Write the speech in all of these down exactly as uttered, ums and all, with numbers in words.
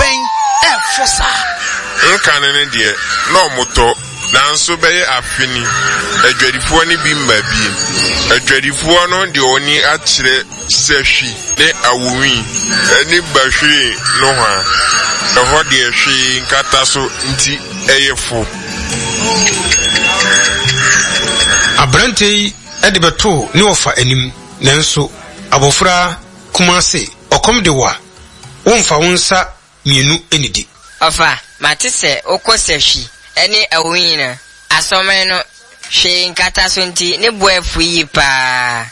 den e fosa nka ne de no moto nanso beye afini adwadifo ni bi mabie adwadifo no de oni akire sehwi ne awuwi ani bahwe no ha eho de ehwe nkata so nti eyefo abrante edibeto ni ofa anim nanso abofra kumase okom de wa wonfa wonsa mienu enidi ofa matise okosehwi eni awuina asome no hwe nkata so nti ne boafu yi pa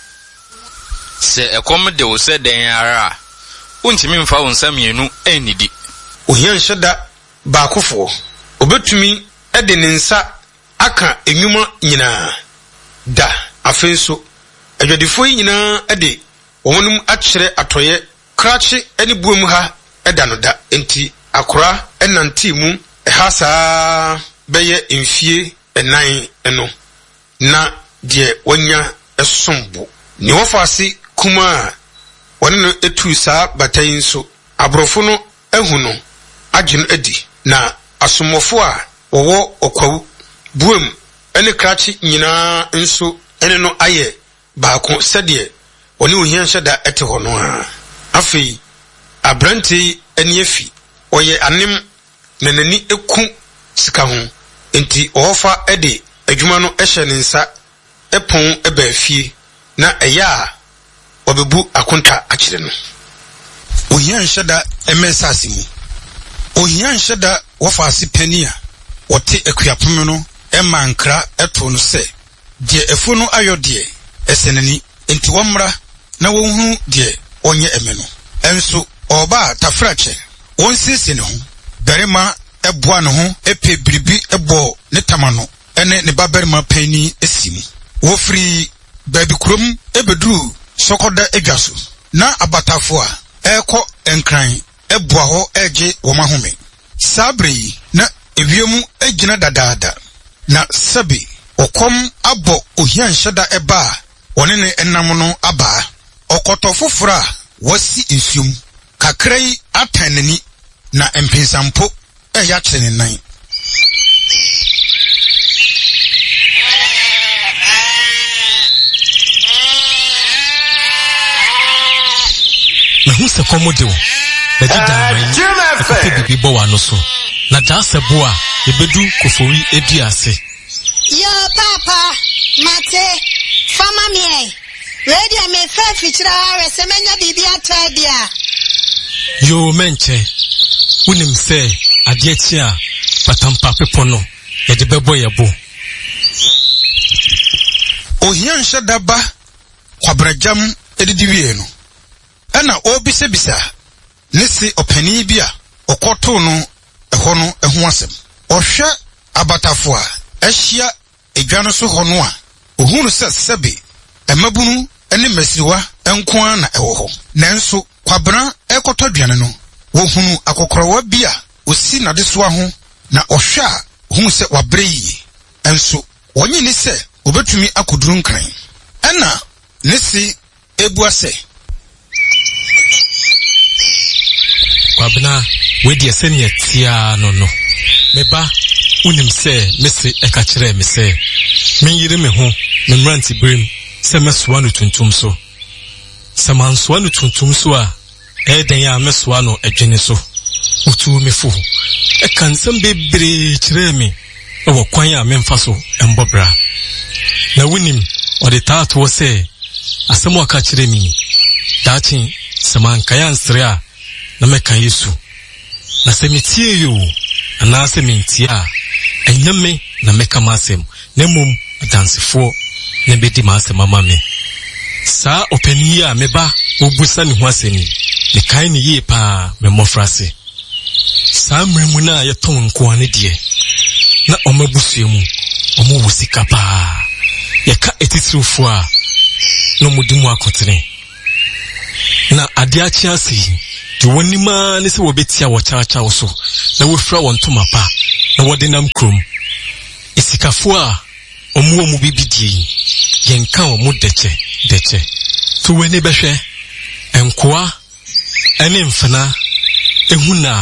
se ekom de wo se den ara untimi mfa wonsa mienu enidi ohia nheda baakofo obetumi ede ne nsa aka enwuma nyina da afenso adwadifo yi nyina ede wonum akyere atoye krachi eni buom ha eda no da enti akora enanti mu ehasa beye mfie enan eno na de wonya esombo ni wofase kuma wone no etu saa batayin so abrofo no ehu no agye no adi na asomofo a wowo okwawu buom ene krachi nyina nso ene no aye baako sede oni ohia hyeda ete ho no a afei abranti eni afi oye anem nanani eku sika ho enti ofa ede adwuma no ehye ne nsa epon ebafie na eya obebu akonta akire no ohia hyeda emesase mu ohia hyeda wofase pania wote akuapem no ema nkra eto no se die efu no ayode esenani enti womra na wonhu die onye emeno enso oba tafrache wonsisi ne ho darema eboa ne ho epe biribi ebo ne tamano ene ne babarima pani esimu wofri baby krom ebedru sokoda edwaso na abatafo a eko enkran eboa ho eje womahome sabri na ewiemu egina dadada na sabi okom abo ohia nhyeda eba wone ne enam no aba okotofofra wasi nsuum kakrai atanani na empinsampo eya kyene nan na husa komodewo na dida mai akope bibi bo wa no so na dasebo a ebedu kofori ediase yo papa mate fama me radio me fa fichira resemenya bibi atabia yo menche unim se adiechi a patampa pepo no ye de bebo yebo ohia nhyeda ba kwabrajam edidiwie no ana obise bisa nisi opani bia okoto no eho no eho asem ohwe abatafo a ehia edwano so ho no a ohunu se sebe emabunu ene masiwa enko na ewo ho nanso kwabra ekoto dwane no wohunu akokorowa bia osi na desoa ho na ohwe a ohunu se wabre yi enso wonye ni se obetumi akoduru nkran ena nisi ebuase kwabna wedi eseni etia no no meba unim se mesi eka kire me se menyire me ho me mranti brim se mesoa no tuntum so se mansoa no tuntum so a eden ya mesoa no adwene so utu me fu eka nsem bebre kire me wo kwan a memfa so embobra na wunim ode taato se asemo aka kire mi datin se manka ya nsre a na meka Yesu na se metie yo ana se mentie a enyame na meka masem na mum dansefo na bedi masem mama me sa opani a meba obusa ne ho aseni ne kai ne ye pa me mofrase sa mremu na ye ton nko ane de na omabusuemu omo wusika pa ye ka etitirufo a no mudimu akotene na ade achi asi di wonima ne se wobetia wo chacha wo so na wofra won to mapa na wode nam krom isikafo a omo omo bibidie yenka omo deche deche to weni behwe enkoa ene mfana ehuna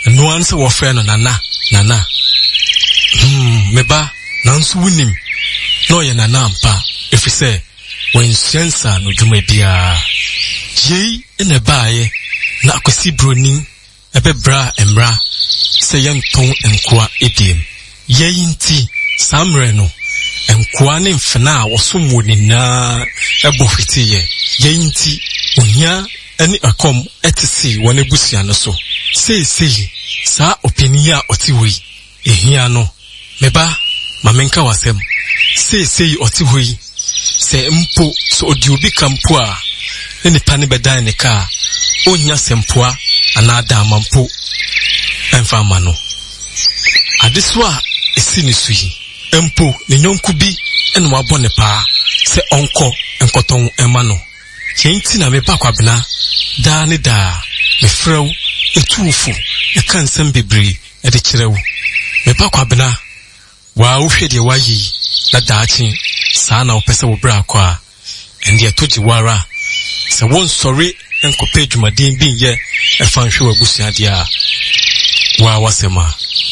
no answer wo friend nana nana hmm meba nanso wunim no ye nana mpa efise when sensa no dwuma bia yei ene baaye na akwasi broni ebebra emra se yenton enkoa ediem yei nti samre no enkoa ne mfena wosomo ni na ebofitiye yei nti ohia eni akom etisi wona busia no so sei sei sa opinia otiwi ehia no meba mamenka wasem sei sei otiwi se mpo so odi obi kampo a eni pane bedan ne ka onya sempoa anada amampo enfa mano adeswa esi ni suyi empo ne nyonku bi ene wabɔ ne pa se onko enkoton emano yenti na meba kwabena da ne da me frew etufu e kansem bebre e de kirewu meba kwabena wa wo hwede wayi na daachi saa na opese wo bra kwa ende atoji wara se won sorry enkope dwumaden bi ye e fa nhwe wabusia de a wa wasema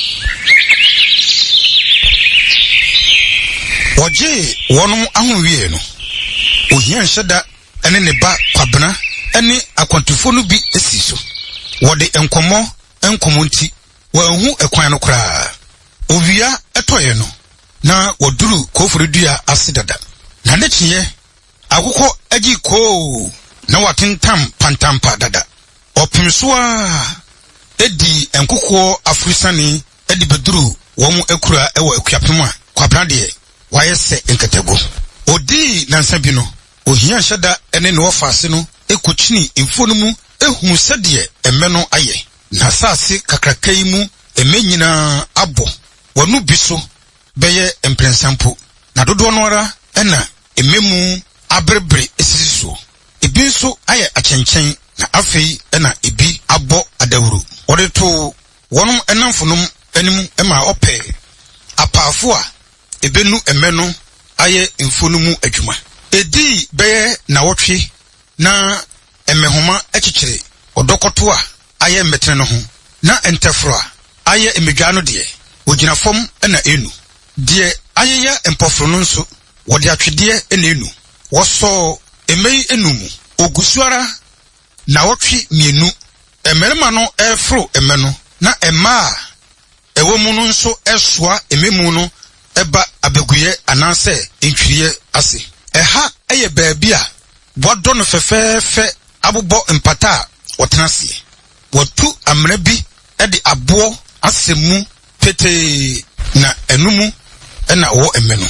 oje wonum ahunwie no ohia nheda ene ne ba kwabena ene akwantufo no bi esi so wode enkomo enkomo nti wa hu ekwan no kra ovia etoye no na woduru kofurudua asidada na ne chiye akukọ agi ko na watentam pantampa dada opimso a edi enkukọ afrisani edi beduru womu ekura ewo akuapem a kwabena de wayese enkatago odi nansa bi no ohia hyeda ene ne ofase no ekochini info no mu ehunu sede emme no aye na saase kakrakai mu emenyina abo wonu biso beye emprensampo na dodo no ara ena ememu abrebre esisiso ebi nso aye achenchen na afei ena ebi abo adawuru odeto wonum enamfonum anim ema ope apaafo a ebenu emeno aye infonu mu adwuma edi beye na wotwe na emehoma echichire odokoto a aye metre no ho na entefro a aye emedwa no de ogina fom na enu de aye ya empofro no nso wode atwede na enu woso emei enumu ogusuara na wotwe mienu emerema no efro emeno na ema ewo mu no nso esoa ememu no eba abeguye ananse entwiriye ase eha eye baabi a bodo no fefefe abobo empata wotenase watu amra bi ede abo asemu pete na enumu ena wo emenu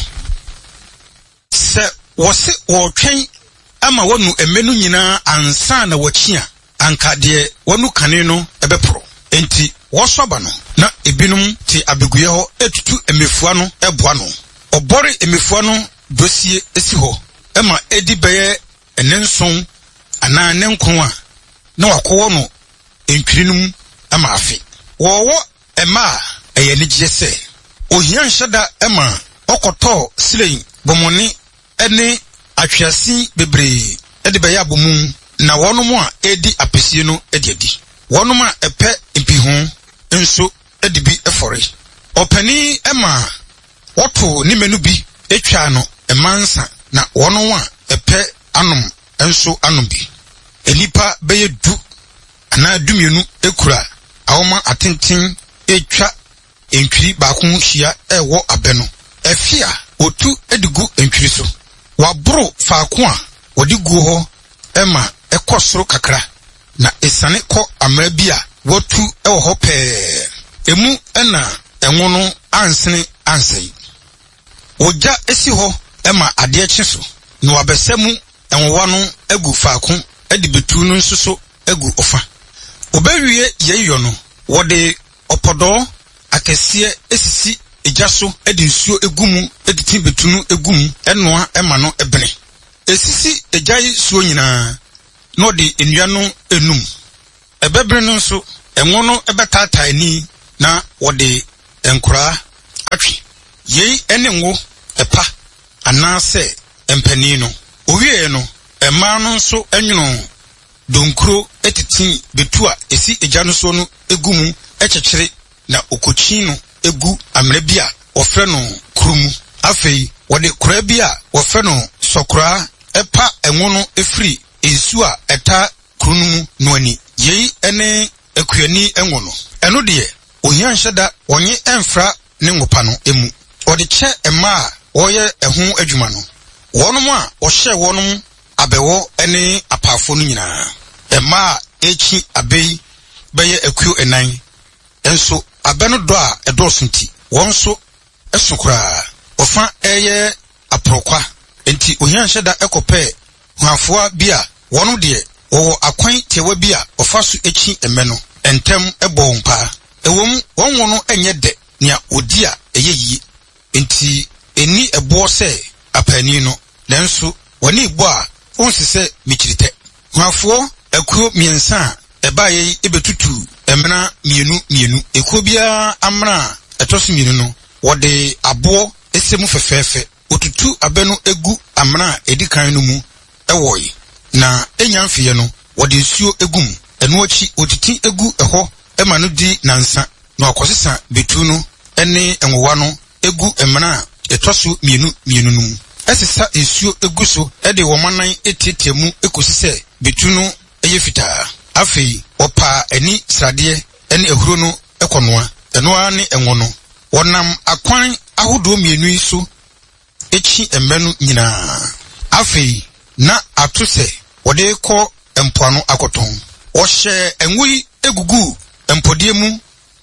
se wose wotwen ama wonu emenu nyina ansa na wachia ankade wonu kane no ebepro enti wosoba no na ebinum ti abeguye ho etutu emefua no eboa no obore emefua no dosie esi ho ema edi beye enenson ana nenkon a na wakowo no entwirinum ama afi wowo ema eye ni gese ohia nhada ema okoto silein bomoni ene atwase bebre edi beye abomu na wonum a edi apesie no edi edi wonum a epe empihu nso edibi efore opani ema woto ni menu bi etwa no emansa na wono a epe anum enso anum bi enipa beye du ana dumienu ekura awoma atenten etwa entwiri ba ko hia ewo abeno efia otu edigu entwiri so wabro faako a wodigu ho ema ekosoro kakra na esane ko amra bi a wotu ewo ho pe emu ena enwo no ansene ansei oja esi ho ema ade kyeso na wabesemu enwo no egu faako edi betu no nsuso egu ofa obawie yeyo no wode opodo akese esisi ejaso edi nsuo egumu editin betu no egumu enoa ema no ebene esisi ejai suo nyina no de enua no enum ebebre no nso enwo no ebetata ni na wode enkura atwi yei ene ngo epa anase empani no owie no ema no nso enwono donkro etitin betu a esi eja no so no egumu echechire na okochi no egu amre bi a ofre no krumu afei wode kura bi a ofre no sokora epa enwo no efri ensu a eta krunu no ani yei ene akuani enwo no eno de ohia nheda onye emfra ne ngopa no emu ode che ema a oye ehu adwuma no wonom a ohye wonom abewo ene apafo no nyina ema echi abei beye akuo enan enso abeno do a edoso nti wonso esokora ofa eye aprokwa enti ohia nheda ekope huafoa bia wono de wo akwan tewa bia ofaso echi emeno entem ebo mpa ewom wonwo no enye de nia odi a eyeyi enti eni ebo se apani no nanso woni bo a onsise mikirite huafo akuo miensa eba ye ebetutu emna mienu mienu ekuo bia amra etoso mienu no wode abo esemu fefefe otutu abeno egu amra edikan no mu ewoyi na enyamfie no wode nsuo egum eno achi otiti egu eho ema no di nansa na okosesa betu no ene enwowa no egu emna etoso mienu mienu no mu esisa nsuo egu so ede womanan etietiemu ekosise betu no eye fita afei opa eni srade ene ehuro no ekonoa enoa ne enwo no wonam akwan ahodo mienu iso echi emmenu nyina afei na atuse wode ko empoano akoton ohye enwi egugu empodiemu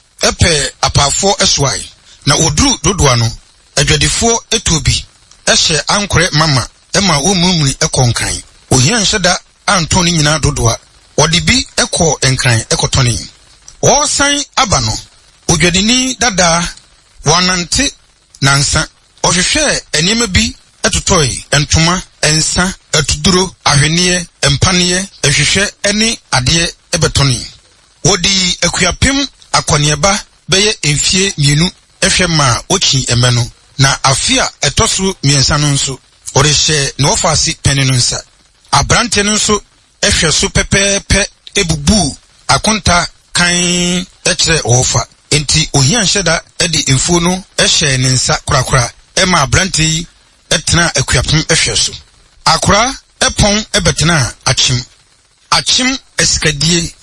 epe apafo eswai na oduru dodoa no adwadifo etuobi ehye ankore mama ema omumuni ekonkan ohia nheda antoni nyina dodoa wode bi eko enkran ekotoni wo san abano odwadini dada wanante nansa ohwehwe enima bi etotoi entoma ensa etuduro ahwenie empanie ehwehwe ene ade ebetoni wodi akuapem akonieba beye emfie mienu ehwe ma ochi emeno na afia etoso miensa no nso orehye na ofasi peni no nsa abrante no nso ehwe so pepepe ebubu akonta kan ekire ofa enti ohia nheda edi emfuo no ehye ne nsa korakora ema abrante yi etena akuapem ehwe so akora epon ebetena achim achim esikadie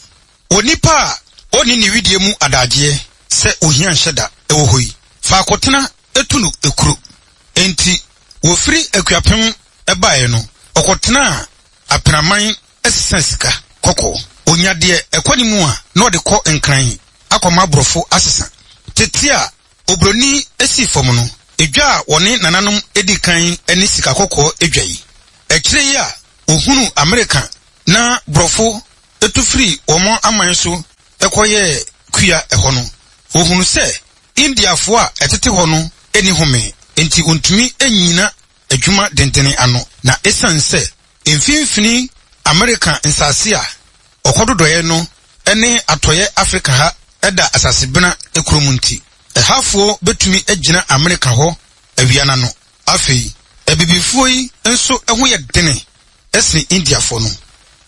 onipa oni ni widie mu adaje se ohia nheda ewo hoyi fa akotena etunu ekuro enti wofiri akuapem ebae no okotena apraman esensika koko onyade ekwani mu a na ode ko enkran akoma brofo asesa tetia obroni esi fom no edwa woni nananom edikan eni sika koko edwai ekire ya ohunu America na brofo etufiri omo aman so ekoye kua eho no ohunu se India fo a etete ho no eni home enti ontumi enyina adwuma dentene ano na esanse emfinfini America nsase a okododoye no ene atoye Africa ha eda asasebena ekromunti ehafo betumi agina America ho awiana no afei ebibifo yi enso eho ye dene esi India fo no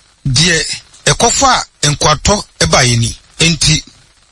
die ekofa enkwato ebayeni enti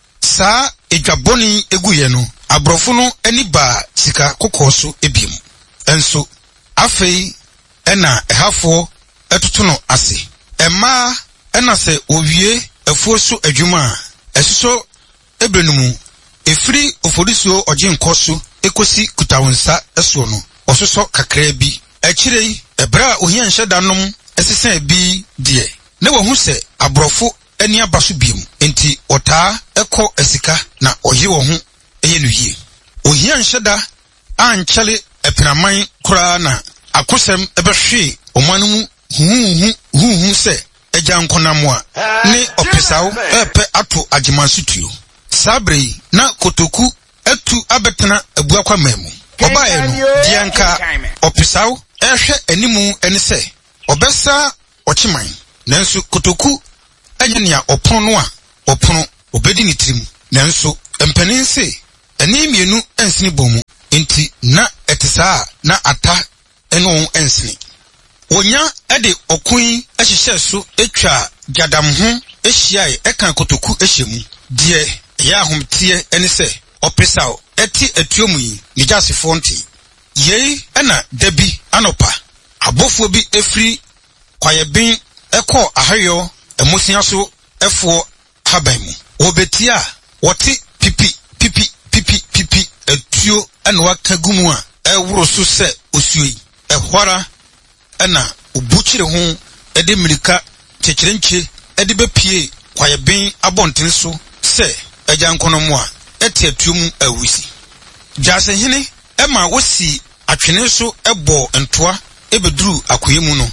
saa edwaboni eguye no abrofo no eni ba sika kokoso ebiem enso afei ena ehafo etoto no ase ema ena se owie efuo so adwuma esiso ebrenumu efiri ofodisuo ojenkoso ekosi kutawonsa eso no ososo kakra bi akirei ebra ohia nhyedanom esesa bi die ne wo hu se abrofo eni abaso biem enti ota eko esika na oye wo hu eye no hie ohia nhyeda ankyele epenaman kura na akosem ebehwe omanum hu hu hu se eja nkonamo a ne opesawo epe ato agemasutuo sabre na kotoku etu abetena abuakwa mamu obae no dianka opesawo ehwe animu ene se obesa ochiman nanso kotoku anyania opon no a opono obedi ni tirim nanso empeninse eni mienu ensini bomu enti na etisa na ata eno ensini onya ede okun ehihye so etwa gadam ho ehiae ekan kotoku ehyemu die ya ahomtie ene se opesaw eti atuomu yi ni jase fonti yei ena dabi anopa abofo bi efri kwayebin eko ahayo emusia so efo haban mu obetia wote pipi pipi pipi pipi atuo ena wakagumu a ewro so se osuyi ehwara ena obuchire ho ede mirika checherenche ede bepie kwayebin abonten so se ejankono mu a eti atuomu awisi jase hene ema wosi atwene so ebo ntoa ebeduru akoyemu no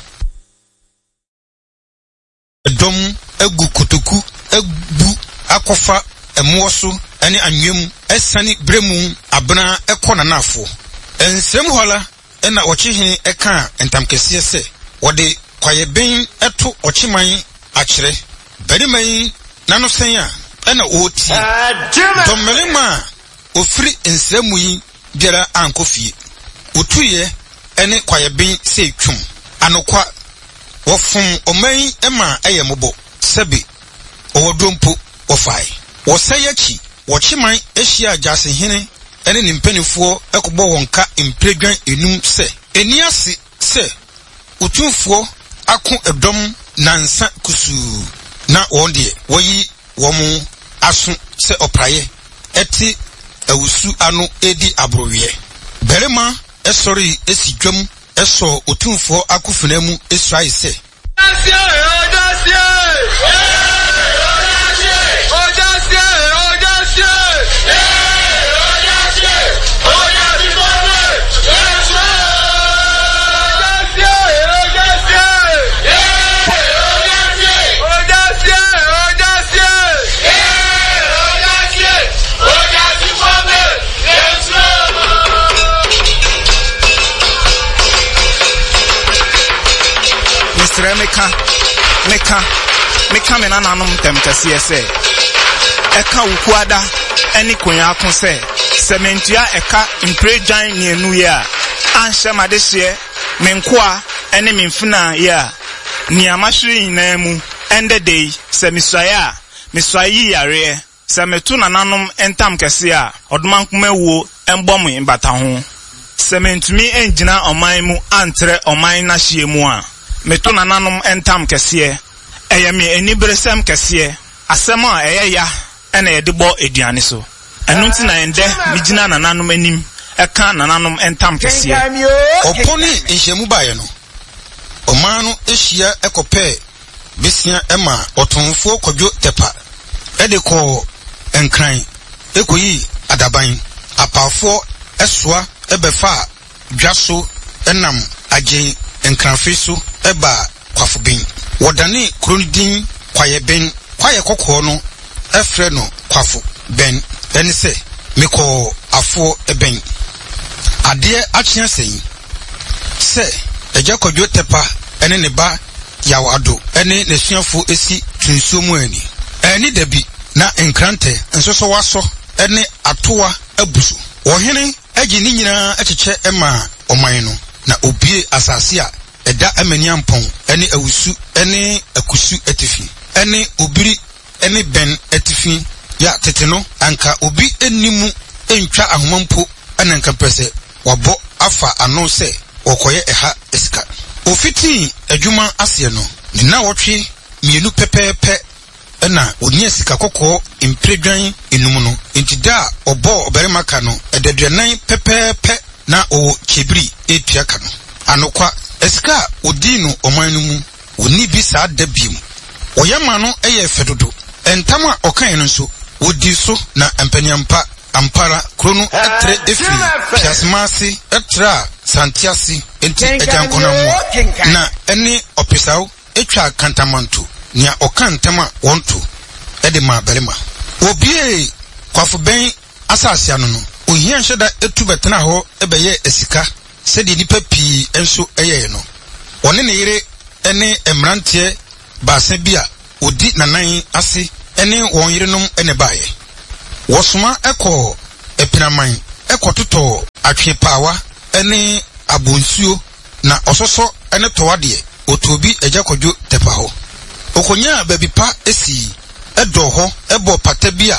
edom egu kotoku ebu akofa emoso ene anwem esani bremu abena ekona nafo ensem hola ena ochihin eka entamkese se wode kwayeben eto ochiman akire beriman nano sen a ena oti dommelema ofri ensemu yi biara ankofie otuye ene kwayeben se twum anokwa wofum oman ema eyemobo sebe owodompo ofai wosayachi wochiman ehia jase hene ene nimpanifuo ekobo wonka impregwan enum se eniase se utumfuo ako edom nansa kusu na wonde woyi womu aso se opraye eti awusu ano edi abrowie berema esori esi dwam eso utumfuo akufunamu esrai se Meka meka meka me nananom temkase ese eka ukuada eni konya akon se sementua eka impregwan ne enu ya anhye madehye menkoa eni memfuna ya ni amahwe na mu ende dei se misaya miswayi yare se metu nananom entam kese a odomankoma wuo embom mbata ho sementumi engina oman mu antre oman na hye mu a meto nananom entam kese eye me enibresem kese asem a eye ya ena ye de bo eduane so enu nti na ende migina nananom anim eka nananom entam kese oponi nhemu baye no omanu ehia ekope besia ema otonfo kodwo tepa ede ko enkran ekoyi adaban apafo esoa ebefa dwaso enam agyen enkranfiso eba kwafobin wodane kronidin kwayeben kwaye kokko no efre no kwafo ben ense meko afo eben ade achia sei se ejakodwo tepa ene ne ba yawado ene ne suafo esi tunsuomu ani eni dabi na enkrante ensoso waso ene atoa abuso ohene agi ni nyina echeche ema oman no na obie asase a eda amani ampon ene awusu ene akusu etifi ene obiri ene ben etifi ya teteno anka obi enimu entwa ahomampo ene nka pese wabo afa ano se okoye eha esika ofiti adwuma ase no ni na wotwe mienu pepepe ena oni esika kokko impregwan enum no entida obo oberema ka no ededuanan pepepe na o chebiri etua ka no anokwa esika odinu omanu mu oni bi sa dabiem oyama no eye fedodo entama okan no so odi so na empanyampa ampara krono etre efri piasmasi etra santiasi enti ejankona mu na eni opisaw etwa kantamanto nia okantama wonto ede ma berema obie kwafo ben asase anu no ohia nheda etu betena ho ebeye esika sedi nipa pi enso eye no one ne yire ene emrantie baase bia odi nanan ase ene won yirenom ene baaye wosoma eko epinaman eko toto atwepawa ene abonsuo na ososo ene towade otobi ejakodwo tepa ho okonya baby pa esi edo ho ebo pata bia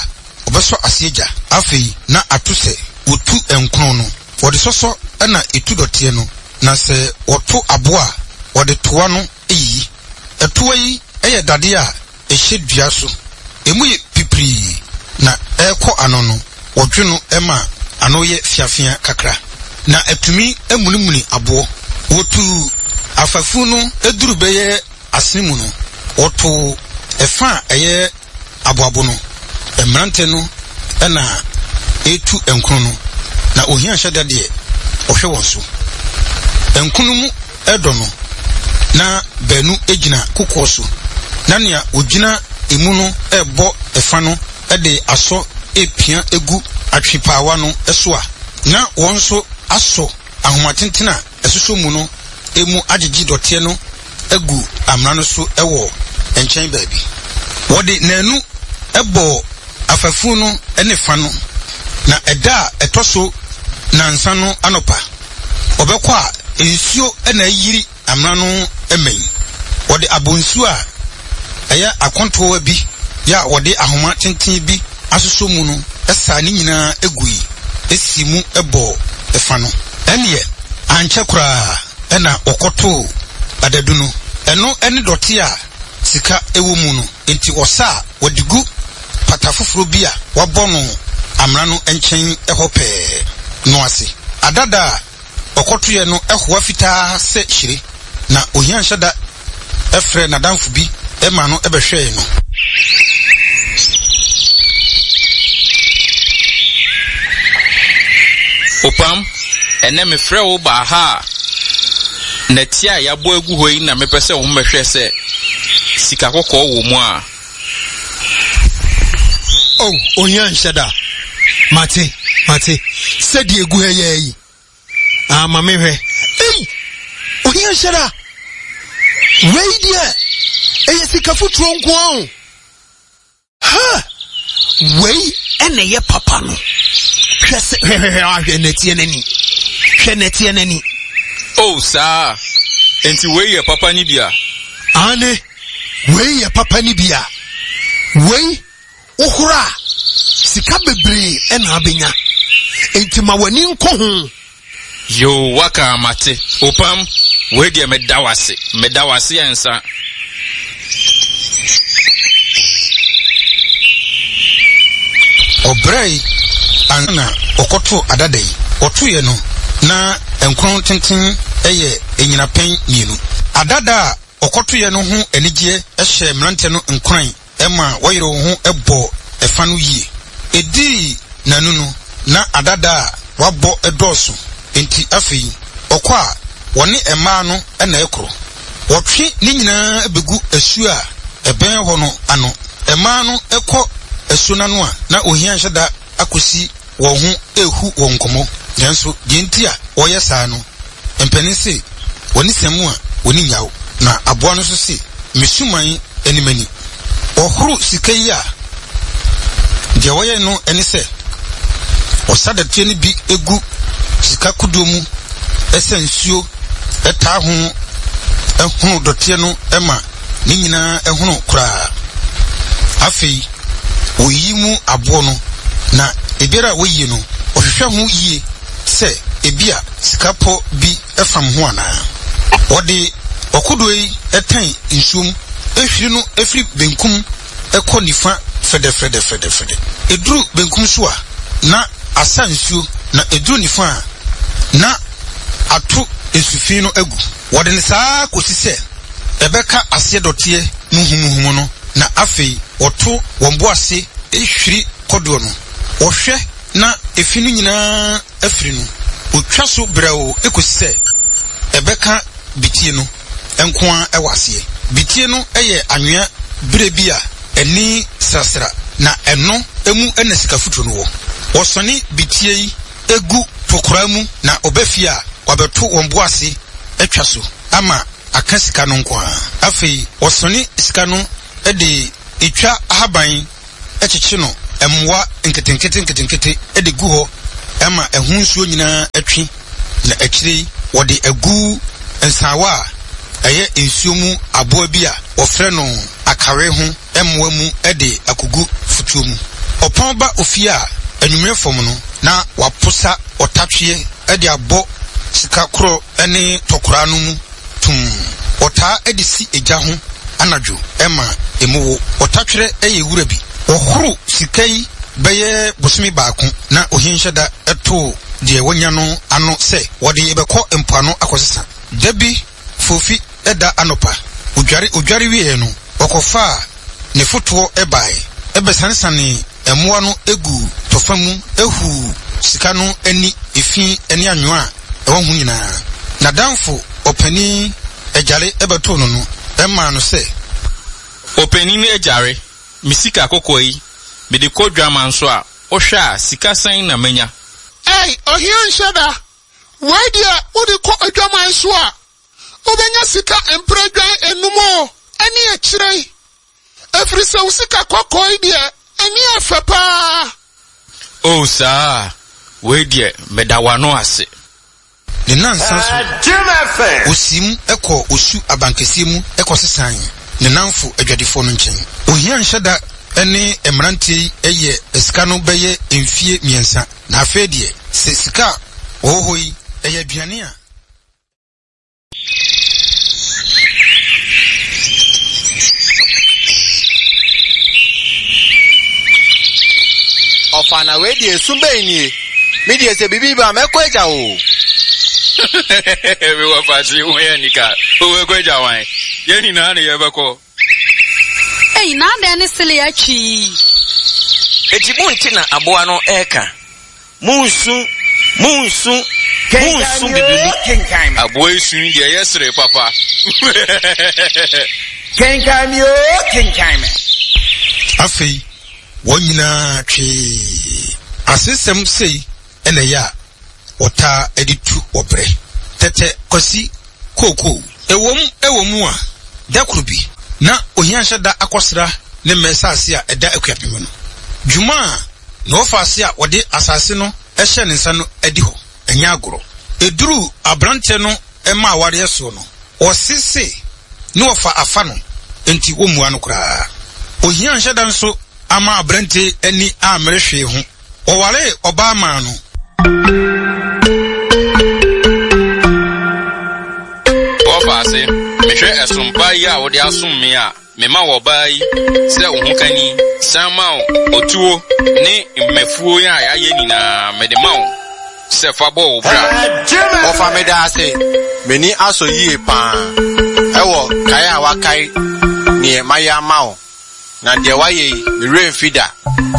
obeso asieja afei na atuse otu enkron no wode soso na etu dote no na se oto aboa wode toa no eyi etoa yi eye dade a ehye dua so emu ye pipri na ekọ ano no wodwe no ema ano ye fiafia kakra na etumi emunimuni abo wotu afafu no eduru beye asemu no woto efa eye aboabo no emrante no na etu enkron no na ohia hyeda de ohwe wonso enkunu mu edo no na benu ejina kokoso na nea ogina emu no ebo efa no ede aso epia egu atwepawa no eso a na wonso aso ahomatentena esoso mu no emu agigi dote no egu amra no so ewo enchen baabi wode nanu ebo afafu no ene fa no na eda etoso nansa no anopa obekọ a ensuo ena yiri amra no emen wode abonsu a eya akonto bi ya wode ahoma tenten bi asoso mu no esa ni nyina egui esimu ebo efa no ene anche kura ena okoto adadu no eno ene dote a sika ewo mu no enti osa wodigu patafufuro bi a wabɔ no amra no enchen ehope no ase adada okotoye no ehoa fitaa se hyire na ohian hyada efre na danfo bi ema no ebehwe no opam ene me frɛ wo ba ha na tia ya bo egu hoi na me pese wo mehwe se sika kokɔ wo mu a oh ohian hyada mate mate sedi egu heye yi ah ma mehwe ei ohian hyada wei dia eye sika futuro nko an ha wei ene ye papa no hwese hwehwe ahwe netie nani hwe netie nani oh sa enti wei ye papa ni bia ane wei ye papa ni bia wei okura sika bebre ena abenya enti ma wani nko ho yo waka mate opam wei dia medawase medawase ensa obrai ana okoto adadai otuye no na enkron tenten eye enyina pen mienu adada okotoye no ho enigye ehye mrante no nkran ema woyere ho ebo efa no yie edi nanu no na adada wabo edoso enti afei okwa woni ema no na ekro wotwe ni nyina ebegu asu a eben ho no ano ema no ekọ asu na no a na ohia hyeda akosi wo ho ehu wo nkomo nanso ginti a woyɛ saa no empenisi woni semu a woni nyawo na aboa no so se mesuman animani ohuru sikai a de woyɛ no eni se osada tieni bi egu sika kudomu esensuo eta ho ehunu dote no ema ni nyina ehunu kura afei oyimu abo no na ebiara woyi no ohwehwe ho yie se ebia sikapo bi efam ho ana wode okudoi etan insum ehwiri no efri benkum ekọ nifa fede fede fede fede eduru benkum so a na asansuo na eduru nifa na atu esufin no agu wode ne saa kosise ebeka ase dotie no humuhumu no na afei oto wombo ase ehwiri kodo no ohwe na efinu nyina afiri no otwa so brɛwo ekosise ebeka bitie no enkoa ewase bitie no eye anwea brebi a eni sasra na eno emu ena sika futu no wo wosoni bitie yi egu tokora mu na obafia wabeto wombo ase etwa so ama aka sika no nkoa afei wosoni sika no ede etwa ahaban ekyekye no emwa nketenkete nketenkete ede gu ho ama ehunsuo nyina atwi na akire wode agu ensawa eye ensuo mu aboa bi a ofre no akare ho emwa mu ede akugu futuo mu Upon ba ofia enumere fom no na waposa otatwe e de abo sika kro ene tokora no mu tum ota edisi eja ho anadwo ema emuwo otatwere eye wura bi ohuru sikai beye bosumi baako na ohinhyeda eto de wonya no ano se wode ebekọ empano akosesa dabi fofi eda anopa odware odware wie no okofa ne foto ebae ebesansane emuwa no egu tofamu ehu sika no ani efi ani anwa ewo hu nyina na danfo opani ejare ebeto no no ema no se opani ni ejare misika kokoi me de kodwa nso a ohwa sika san na manya ei ohian shada why dia odi ko adwa nso a obenya sika empredwan enumo ani ekirei efrise usika kokoi dia ani afapa oh sa we dia medawano ase ne nansa so osim eko osu abankesi mu eko sesan ne nanfo adwadifo no nchen ohian shada ene emranti eye esika no beye emfie miensa na afedie se sika ohoi eye aduane a ofana we die sumbe ni mi die se bibi ba me kweja o we wa faji wo ye nika o we kweja wan ye ni na na ye beko ei na da ne sele ya chi ejibunti na aboa no eka munsu munsu munsu bibi kenkan aboa isu ndi ye sere papa kenkan yo kenkan afei wonyina twe asesem sei ene ya ota editu obre tete kosi koko ewom ewom a dakurubi na ohianhye da akosra ne mesase a eda akuapem no djuma no ofase a wode asase no ehye ne nsa no adi ho enya agoro eduru abrante no ema aware so no osisi no ofa afa no enti womua no kura ohianhye da nso ama abrante ani amrehwe ho oware obama no ofase mehwe esompa ya wode asom me a mema wo bai se wo kani sama otuo ne mmefuo ya aye nyina mede mawo se fa bo bra ofa me da ase meni aso yie pa ewo kai a wakai ne maya mawo na de waye me rain feeder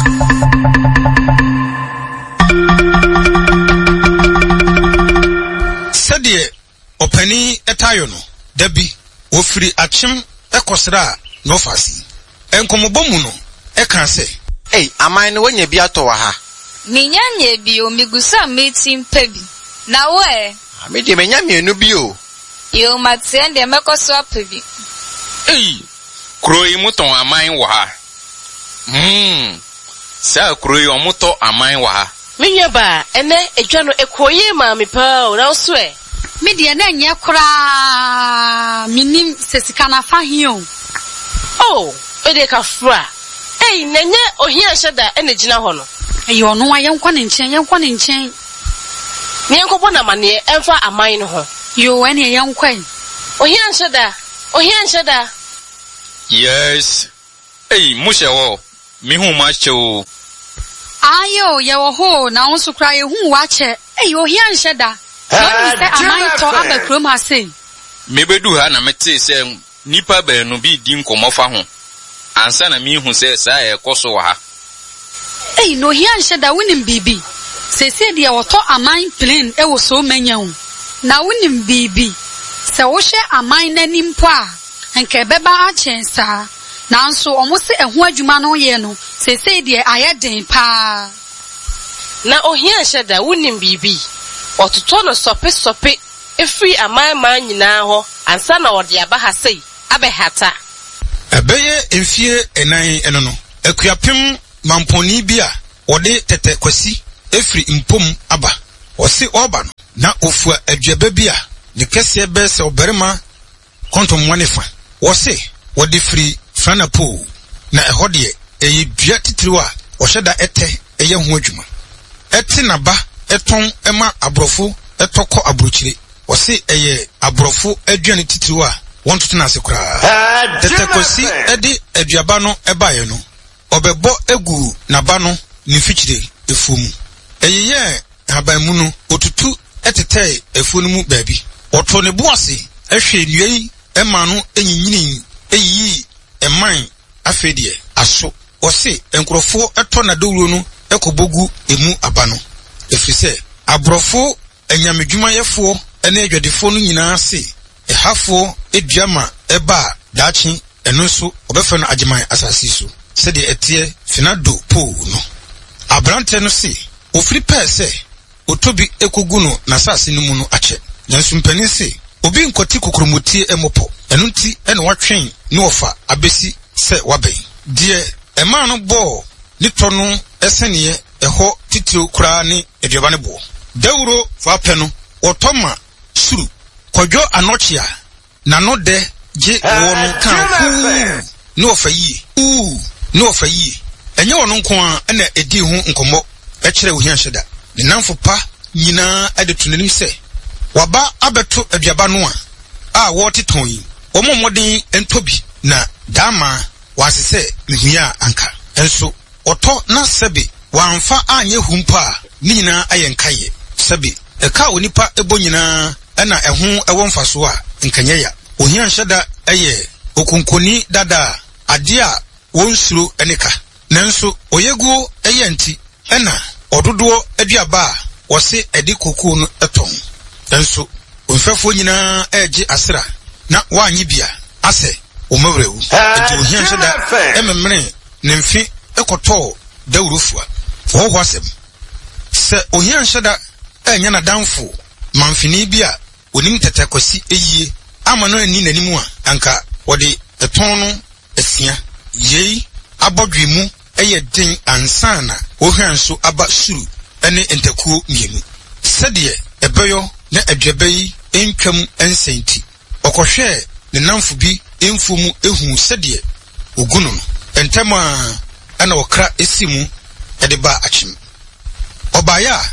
sede opani etayo no dabi ofiri achim ekosra no fasi enkomobomu no eka se ei aman no wanya bi ato wa ha minyanye bi o migusa meeting pebi na we me de menya mienu bi o yo matse de mekoso apebi ei kroi muton aman wa ha hmm sa kroi omuto aman wa ha minya ba ene edwa no ekoye ma me pa o na so e me de na nya kura minim sesika na fa hion oh e de ka fra ei nenye ohia hyeda ene gina ho no eyo no wa yenkwa ne nchen yenkwa ne nchen me yenkwa na mane emfa aman no ho yo ene yenkwa ohia hyeda ohia hyeda yes ei mushewo mi hu ma chewo ayo ye wo ho na won so kra ye hu wa che ei ohia hyeda no se aman to abakrom ase mebedu ha na mete se nipa ba no bi di nkomofa ho ansa na mi hu se sa e koso wa ha ei no hia hyeda wonim bibi se se de woto aman plane e wo so manya hu na wonim bibi se wo hye aman nanim po a enke beba a chensa nanso omo se ehu adwuma no ye no se se de ayeden pa na ohia hyeda wonim bibi ototo no sope sope efri aman man nyina ho ansa na wode aba ha sei abehata ebeye emfie enan eno no akuapem mamponi bia wode tete kwasi efri mpom aba osi oba no na ofua adwaba bia ne kese be se oberema kontom wanefa wose wode fri franapo na ehode eye dua titiriwa ohyeda ete eye ho adwuma ete na ba eton ema abrofo etokọ abrochire wose eye abrofo aduane titiru a won tote na ase kura tete kosi edi aduaba no ebaye no obebo egu na ba no ni fichire efumu eyeye haban mu no otutu etete efu no mu baabi oto ne boase ehwe nuai ema no enyinyini eyi eman afedie aso wose enkrofo eto na dawuro no ekobogu emu aba no efise abrofo enyamedwuma yefo ene adwadefo no nyina se ehafo eduama eba dachi eno so obefa no ageman asasi so se de etie finado po no abrante no se ofri pese otobi ekogu no na asasi no mu no ache nanso mpani se obi nkoti kokromotie emopo eno nti ene watwen no ofa abesi se wabai die ema no bo lito no eseniye eho titiro kura ni eduaba ne bo dawuro fa pe no otoma suru kodwo anochia na no de je wo no kan no fa yi u no fa yi enye wo no nko a na edi hu nkomo e kire wo hianhyeda ne namfo pa nyina ade tunanim se waba abeto aduaba no a a wo teton yi wo mommodin entobi na dama wasese mehua anka enso oto na sebe wanfa anye humpa ni nyina ayenkaye sebe eka onipa ebo nyina na ehun ewo mfaso a nkanye ya ohia hyeda eye okunkoni dada ade a wonsuro enika nanso oyegu eye nti ena ododo aduaba wose edi koku no eton nanso onfafo nyina eje asra na wanyi bia ase omawrewu enti ohia hyeda ememre ne mfi ekoto dawurufua wo hwasem se ohia hyeda enya na danfo manfini bia onim tetakosi eyie ama no ani nanimu a anka wode eton no esia yei abodwemu eye den ansana ohwan so aba suru ene entakuo mienu sede ebeyo na adwabai entwam ensenti okohwe ne namfo bi emfomu ehu sede ogunu no entama ana okra esimu ede ba achim obaya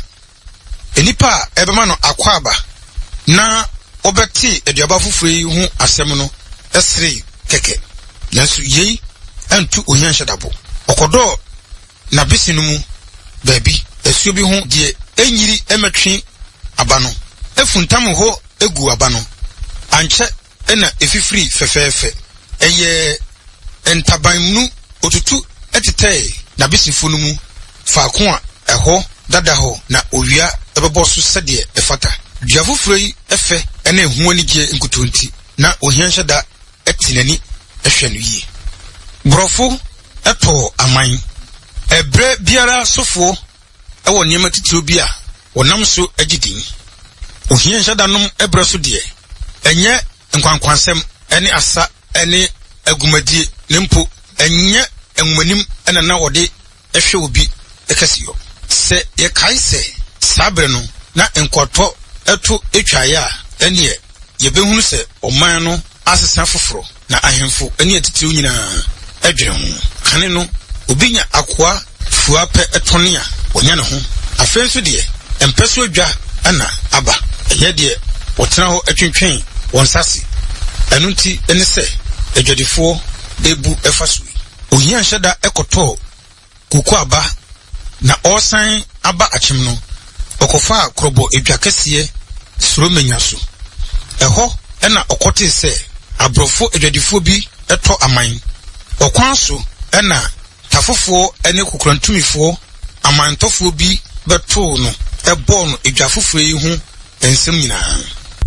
enipa ebema no akwaba na obeti eduaba fufure hu asem no esre keke nanso yei antu ohia hyedabo okodo na bisinu mu baabi esuo bi hu de enyiri emetwe abano efuntam ho egu abano anche ena efifiri fefefe eye entabanmu otutu etete na bisifo no mu faako a eho dada ho na owia ebeboso sede efata duafufure yi efe ena ehuani gye nkutunti na ohia hyeda etinani ehwe no yi brofo eto aman ebre biara sofo ewo niema titiro bia wonam so agidin ohia hyeda nom ebre so de enye nkwankwansem ene asa ene agumadie nempo enye enwanim ena na wode ehwe obi ekasiyo se ye kaise sabre no na enkoto eto etwaye a ene ye behunu se oman no asesa foforo na ahemfo ene atitiri nyina adwere ho kane no obinya akoa fuape etone a wonya ne ho afenso de empeso adwa ana aba eye de wotena ho atwentwen wonsase enu nti ene se adwadifo ebu efaso ohia hyeda ekoto kuku aba na osan aba achim no okofa krobo edwakese suro menyaso eho ena okote se abrofo adwadifo bi eto aman okwanso ena tafofo ene kukurantumifo amantofo bi beto no ebo no edwafofo yi hu ensem nyina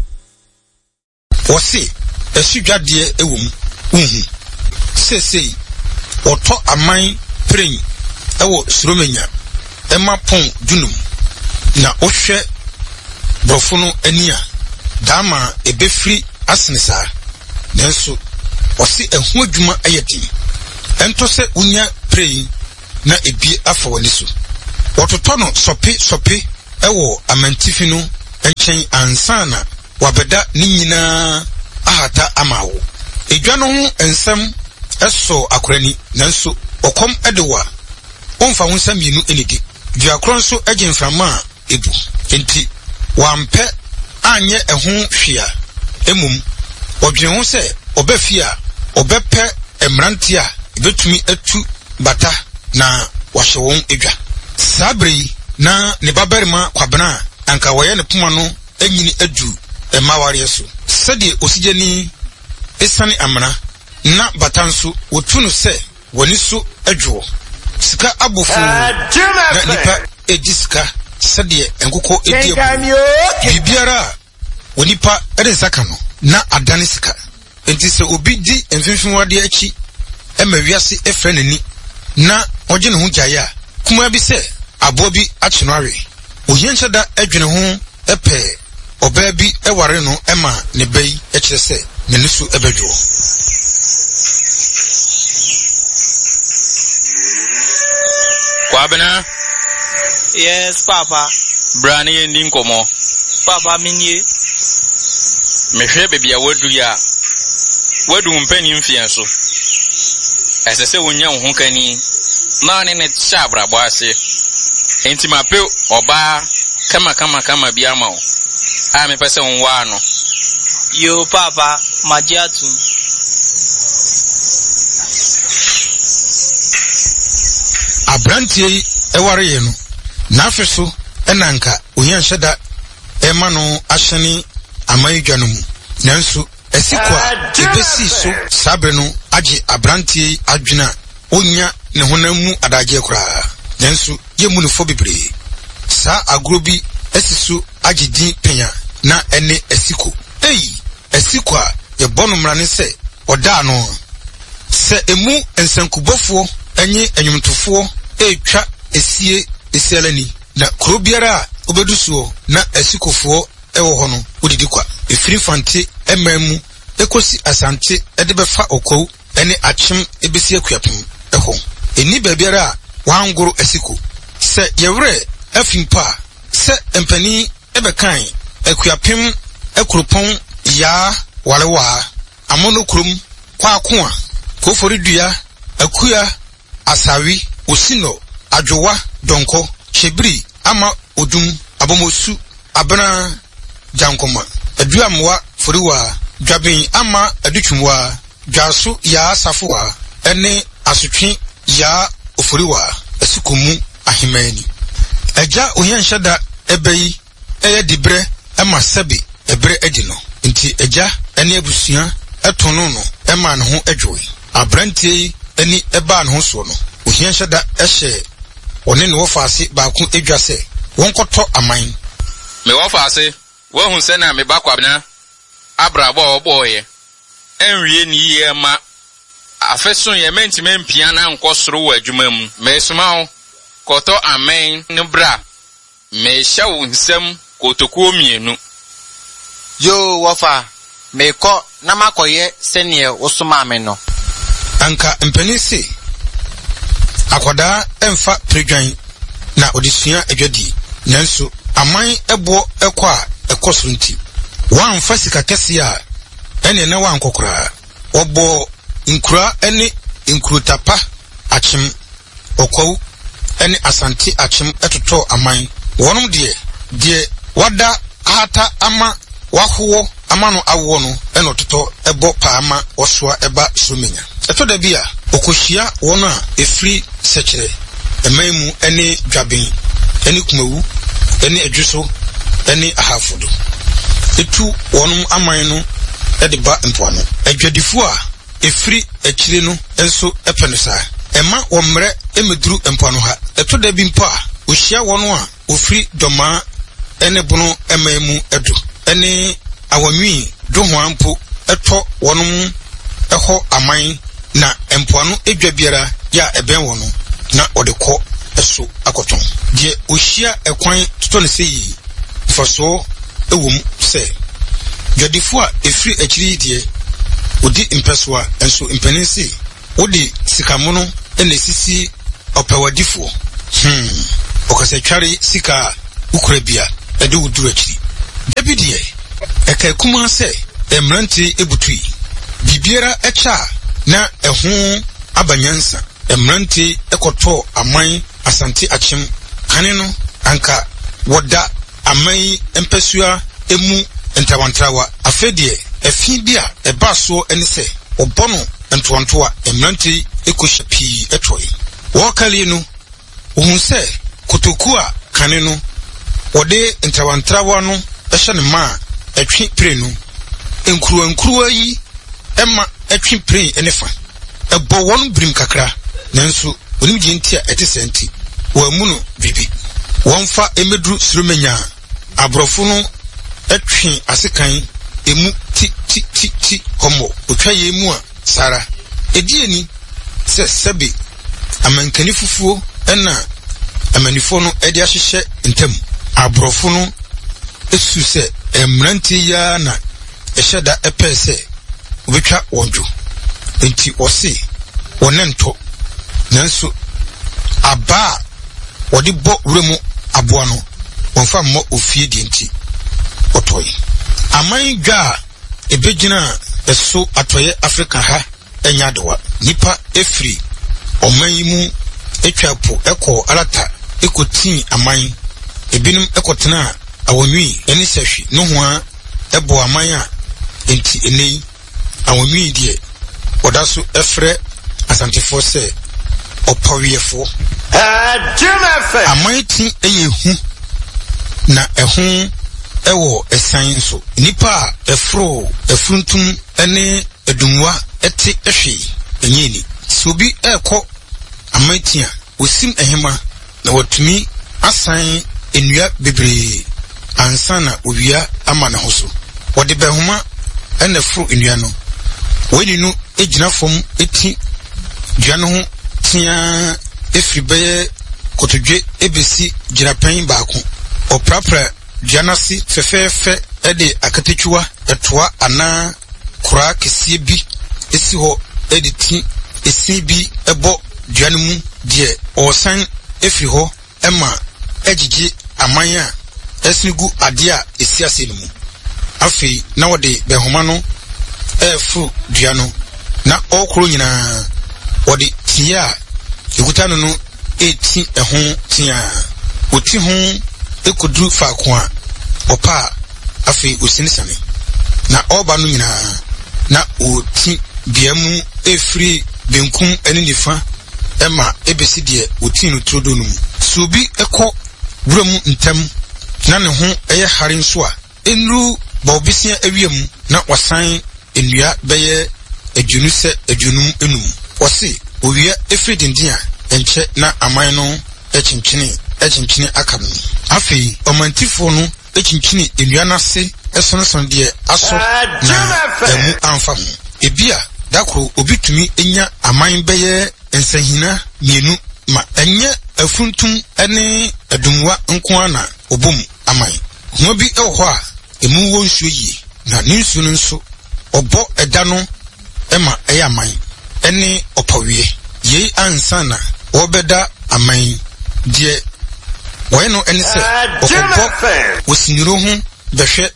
wose esudwade ewom uhu sesei oto aman pren ewo suromenya ema pon dunum na ohwe brofo no ani a dama ebefri asenesa nanso wose ehu adwuma ayedin ento se unya pren na ebi afa wani so wototo no sope sope ewo amantifi no enchen ansana wabeda ni nyina ahata amawo edwa no ho ensem eso akorani nanso okom edewa onfa wonsa mienu enidi dua kron so agyenframa ebu enti wampe anye ehun hwea emum odwen ho se obafia obepe emranti a ebetumi atu bata na wahye won edwa sabri na ne babarima kwabena anka woye ne poma no anyini adu emaware so sede osigeni esane amana na batanso wotunu se woni so adwo sika abofu na nipa edisika sede enkoko edie bibiara wonipa edesaka no na adane sika enti se obi di emfinfin wade achi emawiase efrenani na oje ne ho gyaye kuma bi se abo bi achenware oyenchada adwene ho epe oba bi eware no ema ne bai ekire se ne nusu ebedwo Kwabena. Yes, Papa. Brani yendi nkomo. Papa minye. Mehwe bebi ya wadu ya. Wadu mpeni mfianso. Esese wonya wo ho kani. Na ne ne chabra boase. Enti mape oba kama kama kama bi ama o. A me pese wonwa no. Yo Papa, majiatu. Abrantie eware ye no na afeso enanka ohian hyeda ema no ahyene amayidwa no mu nanso esikwa ebesi so sabre no age abrantie adwena onya ne honam mu adagye kura nanso yemu no fo bebre sa agrobi esisu agedi penya na ene esiko ei esikwa ye bonu mrane se oda no se emu ensankubofo enye enyumtofo etwa esie esialani na krobiara obedusuo na esikofo ewo ho no odidi kwa efiri fante emamu ekosi asante edebefa okow ene achem ebesi akuapem eho eni babiara wangoro esiko se yewre afimpa se empani ebekan akuapem ekropon ya walewa amono krom kwa akoa koforidua akuya asawi osino adwowa donko chebri ama odum abomosu abana jankoma aduamwa foriwa dwabin ama adutwumwa dwaso ya asafowa ene asotwe ya oforiwa asikomu ahimani aja ohianhyada ebeyi eye dibre ema sabi ebre edino nti aja ene abusua etono no ema ne ho adwoe abrantie eni eba ne ho so no ohianhyada ehye one ne wofase ba ku edwa se wonkoto aman me wofase wo hu se na me ba kwabena abrabo oboye enwie ni ye ma afeso ye menti mempia na nkosoro wa adwuma mu me soma koto amen ne bra me hyawo nsem kotokuo mienu yo wofa me ko na makoye senie wosoma me no anka mpanisi akoda emfa predwan na odisua adwadi nanso aman ebo ekwa ekosonti wan fasika kese a ene na wan kokora obo nkura ene nkurutapa achim okow ene asante achim etoto aman wonum de de wada hata ama wahowo ama no awo no ene ototo ebo paama osua eba somenya eto da bia okohia wona efri sechere emaimu ene dwaben ene kumawu ene adwuso ene ahafodo etu wonum aman no ediba mpoano adwadifo a efri akire no enso epenesa ema womre emeduru mpoano ha eto da bi mpo a ohia wono a ofri doma ene bono emaimu edu ene awanwi do ho ampo eto wonum eho aman na empoano edwa biara ya eben wono na odekọ eso akoton die ohia ekwan toto ne seyi faso ewum se dwadifo a efri akiri die odi impeswa enso impenensi odi sikamono ene sisi opewadifo hmm okase tware sika ukurabia ede wuduru akiri dabidie eka kuma se emranti ebutui bibiara echa na ehun abanyansa emranti ekoto aman asante achim kane no anka woda amai empesua emu ntawantrawa afedie efi bia ebaso ene se obono ntowantoa emranti ekohyepi etoi wokali no ohun se kotoku a kane no wode ntawantrawa no ehye ne ma etwe pre no enkuru enkuru yi ema etwe pre ene fa ebo won brim kakra nanso onim gi ntia etesenti wo amuno bibi wonfa emedru surumenya abrofo no etwe asekan emu ti ti ti ti homo otwa ye mu a sara edieni se sebe amankani fufuo ena amanifo no edi ahyehye ntem abrofo no esu se emranti ya na eheda epese obetwa wonjo enti ose wonento nanso aba wodi bo wuremu aboa no wonfa mo ofie di enti otoyi aman dwa ebegina eso atoye Africa ha enya dowa nipa efri oman mu etwapo eko alata ekotin aman ebinum ekotena awonwi eni sehwe no ho a ebo aman a enti enei awonwi die odaso efre asantefo se opawiyefo ajumafe amaiti eyehu na ehun ewo esan so nipa efro efruntum ene edumwa eti ehwe enyeni sobi eko amaiti a osim ehema na watumi asan enua bebre ansana owia ama na hoso wode behuma ene fro enua no woni no ejina fom eti dua no ho tia efri beye kotodwe ebesi girapan baako oprapra janasi fefefe ede akatechuwa etoa ana kura kesie bi esi ho editi esi bi ebo dua no mu de osan efri ho ema ejiji amanya esnigu ade a esi ase no mu afi na wode behoma no efu dua no na okoro nyina wode tia ekuta no no eti ehon tia oti ho ekodu faako a opa afi osinisane na oba no nyina na oti biamu efri benkum ene nifa ema ebesi de oti no trodo no subi eko buramu ntam na ne ho eye hare nso a enru ba obisia awiam na wasan enua beye adwunu se adwunum enum wose owia efri dindin a enche na aman no echinchini echinchini akam afi omantifo no echinchini enua nase esonson de aso na emu anfa ho ebia dakro obitumi enya aman beye ensahina mienu ma enye afuntum ene adumwa nko ana obom aman ho bi ewo a emu wo nsuo yi na ne nsuo no nso obo eda no ema eya aman ene opawie ye ansana obeda aman die woyeno ene se okobo wosiniro hu behwe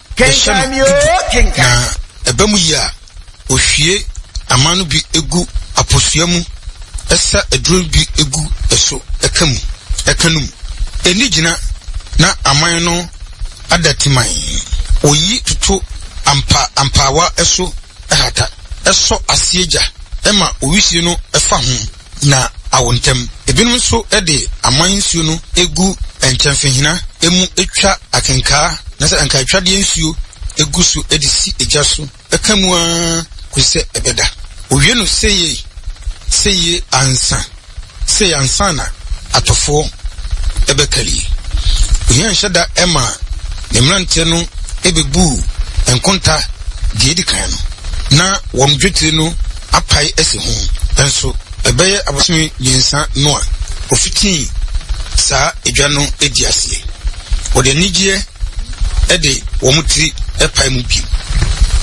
na ebamu ya ohwie amanu bi egu aposuamu esa eduro bi egu eso ekamu ekanum eni gina na aman no adatiman oyi tutu ampa ampawa eso ehata eso asieja ema owisi no efa ho na awontem ebinum so ede aman nsuo no egu enkyemfehina emu etwa akenka na se anka etwa de nsuo egu so edisi ejaso ekamu a kuse ebeda owie no seye seye ansa seye ansana atofo ebekali oyan shada ema nemrante no ebebu enkonta de edikan no na won dwetire no apai ese ho enso ebeye abosimi yensa no a ofiti sa edwa no edi ase wode nigye ede wo mutiri epai mu bi